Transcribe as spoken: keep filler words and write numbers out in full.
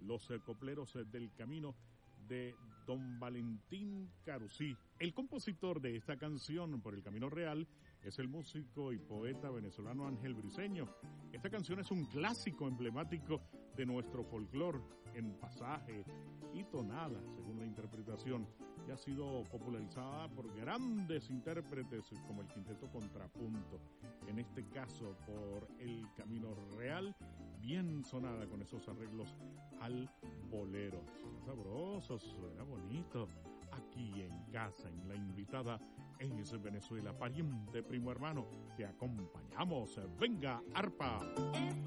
Los Copleros del Camino, de don Valentín Carusí. El compositor de esta canción, Por el Camino Real, es el músico y poeta venezolano Ángel Briceño. Esta canción es un clásico emblemático de nuestro folclore, en pasaje y tonada, según la interpretación, y ha sido popularizada por grandes intérpretes como el Quinteto Contrapunto, en este caso por El Camino Real, bien sonada con esos arreglos al bolero. Suena sabroso, suena bonito. Aquí en casa, en La Invitada, es Venezuela, pariente, primo hermano, te acompañamos. Venga, arpa.